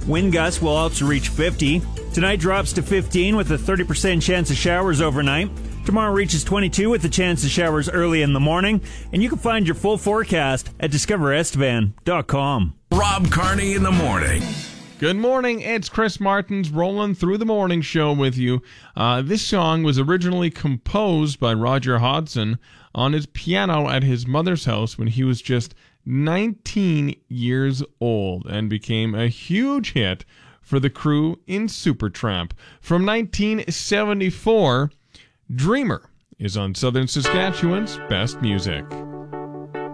Wind gusts will also reach 50. Tonight drops to 15 with a 30% chance of showers overnight. Tomorrow reaches 22 with a chance of showers early in the morning. And you can find your full forecast at discoverestevan.com. Rob Carney in the morning. Good morning, it's Chris Martins rolling through the morning show with you. This song was originally composed by Roger Hodgson on his piano at his mother's house when he was just 19 years old and became a huge hit for the crew in Supertramp. From 1974, Dreamer is on Southern Saskatchewan's Best Music.